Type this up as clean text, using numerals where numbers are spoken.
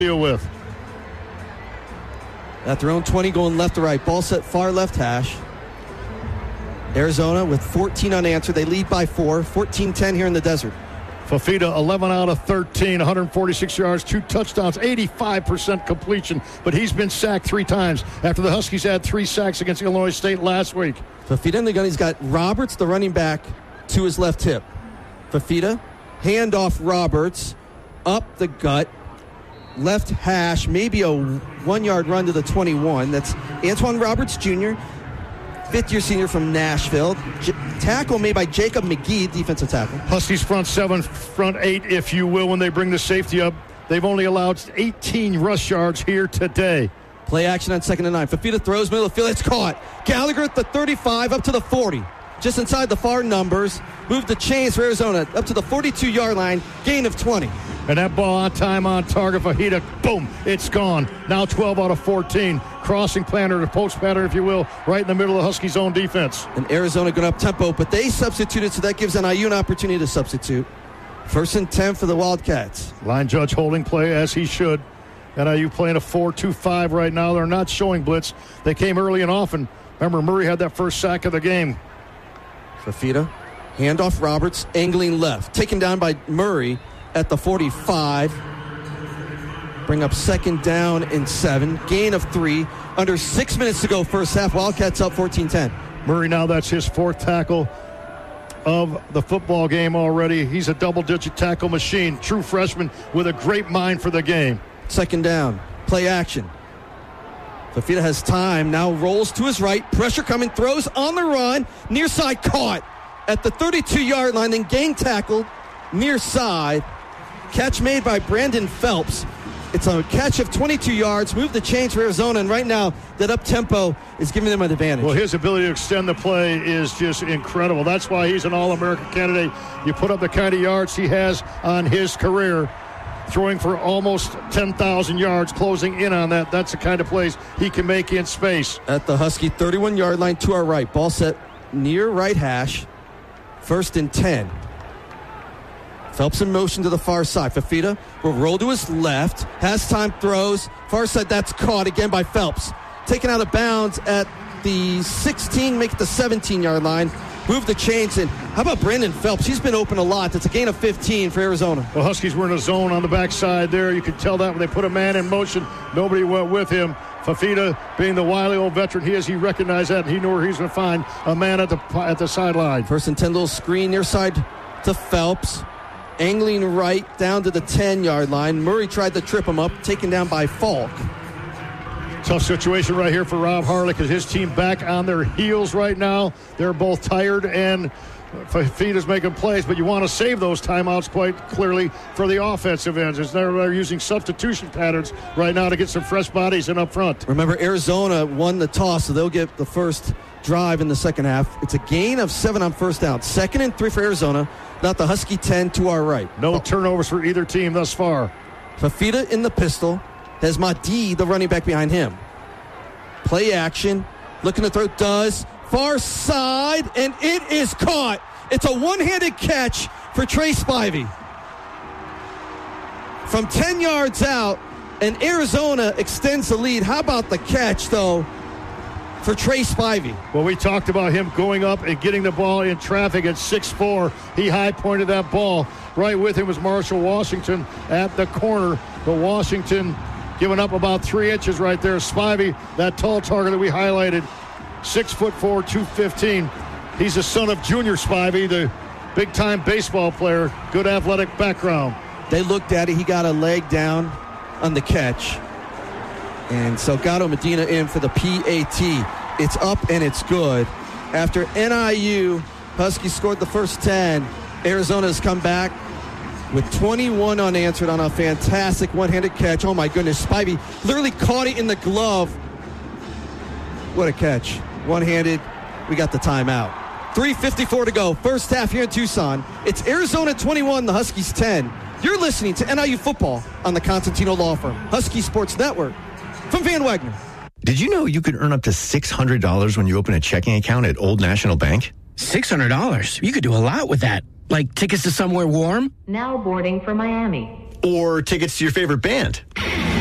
deal with. At their own 20, going left to right. Ball set far left hash. Arizona with 14 unanswered. They lead by 4. 14-10 here in the desert. Fafita, 11 out of 13, 146 yards, 2 touchdowns, 85% completion. But he's been sacked 3 times after the Huskies had 3 sacks against Illinois State last week. Fafita in the gun. He's got Roberts, the running back, to his left hip. Fafita, handoff Roberts, up the gut, left hash, maybe a 1-yard run to the 21. That's Antoine Roberts Jr., fifth-year senior from Nashville. Tackle made by Jacob McGee, defensive tackle. Huskies front 7, front 8, if you will, when they bring the safety up. They've only allowed 18 rush yards here today. Play action on 2nd and 9. Fafita throws middle of the field. It's caught. Gallagher at the 35 up to the 40. Just inside the far numbers. Moved the chains for Arizona up to the 42-yard line. Gain of 20. And that ball on time, on target. Fafita, boom, it's gone. Now 12 out of 14. Crossing pattern, or post pattern, if you will, right in the middle of the Huskies' own defense. And Arizona going up tempo, but they substituted, so that gives NIU an opportunity to substitute. 1st and 10 for the Wildcats. Line judge holding play as he should. NIU playing a 4-2-5 right now. They're not showing blitz. They came early and often. Remember, Murray had that first sack of the game. Fafita, handoff Roberts, angling left. Taken down by Murray at the 45. Bring up 2nd down and 7. Gain of 3. Under 6 minutes to go first half. Wildcats up 14-10. Murray now, that's his 4th tackle of the football game already. He's a double-digit tackle machine. True freshman with a great mind for the game. 2nd down. Play action. Fafita has time. Now rolls to his right. Pressure coming. Throws on the run. Near side caught at the 32-yard line. Then gang tackled near side. Catch made by Brandon Phelps. It's a catch of 22 yards. Move the chains for Arizona. And right now, that up-tempo is giving them an advantage. Well, his ability to extend the play is just incredible. That's why he's an All-American candidate. You put up the kind of yards he has on his career, throwing for almost 10,000 yards, closing in on that. That's the kind of plays he can make in space. At the Husky 31-yard line to our right. Ball set near right hash. 1st and 10. Phelps in motion to the far side. Fafita will roll to his left. Has time, throws. Far side, that's caught again by Phelps. Taken out of bounds at the 16, make it the 17-yard line. Move the chains in. How about Brandon Phelps? He's been open a lot. It's a gain of 15 for Arizona. The Huskies were in a zone on the backside there. You could tell that when they put a man in motion, nobody went with him. Fafita, being the wily old veteran he is, he recognized that, and he knew where he was going to find a man at the sideline. 1st and 10, little screen near side to Phelps. Angling right down to the 10-yard line. Murray tried to trip him up, taken down by Falk. Tough situation right here for Rob Harley because his team back on their heels right now. They're both tired, and Fafita's making plays, but you want to save those timeouts quite clearly for the offensive ends. They're using substitution patterns right now to get some fresh bodies in up front. Remember, Arizona won the toss, so they'll get the first drive in the second half. It's a gain of 7 on 1st down. 2nd and 3 for Arizona. Not the Husky 10 to our right. No turnovers for either team thus far. Fafita in the pistol. Has Mahdi, the running back, behind him. Play action. Looking to throw. Does. Far side. And it is caught. It's a one-handed catch for Trey Spivey. From 10 yards out. And Arizona extends the lead. How about the catch, though, for Trey Spivey? Well, we talked about him going up and getting the ball in traffic at 6'4". He high-pointed that ball. Right with him was Marshall Washington at the corner. But Washington giving up about 3 inches right there. Spivey, that tall target that we highlighted, 6'4", 215. He's the son of Junior Spivey, the big-time baseball player. Good athletic background. They looked at it. He got a leg down on the catch. And Salgado Medina in for the PAT. It's up and it's good. After NIU, Huskies scored the first 10. Arizona's come back with 21 unanswered on a fantastic one-handed catch. Oh, my goodness. Spivey literally caught it in the glove. What a catch. One-handed. We got the timeout. 3:54 to go. First half here in Tucson. It's Arizona 21, the Huskies 10. You're listening to NIU football on the Constantino Law Firm, Husky Sports Network. From Van Wagner. Did you know you could earn up to $600 when you open a checking account at Old National Bank? $600? You could do a lot with that. Like tickets to somewhere warm? Now boarding for Miami. or tickets to your favorite band.